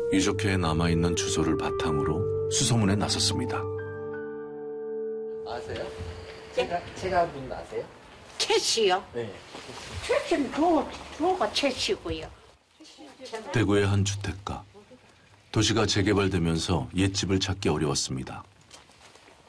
유족회에 남아있는 주소를 바탕으로 수소문에 나섰습니다. 아세요? 제가 분 아세요? 최 씨요? 네. 최 씨는 주어가 최 씨고요. 대구의 한 주택가. 도시가 재개발되면서 옛집을 찾기 어려웠습니다.